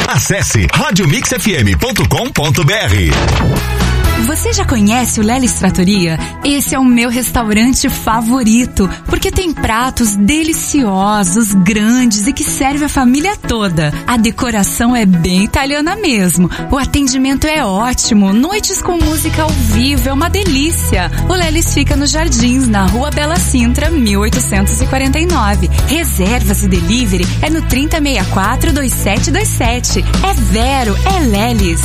Acesse radiomixfm.com.br. Você já conhece o Lelis Trattoria? Esse é o meu restaurante favorito, porque tem pratos deliciosos, grandes e que serve a família toda. A decoração é bem italiana mesmo. O atendimento é ótimo, noites com música ao vivo, é uma delícia. O Lelis fica nos Jardins, na Rua Bela Sintra, 1849. Reservas e delivery é no 3064-2727. É Vero, é Lelis.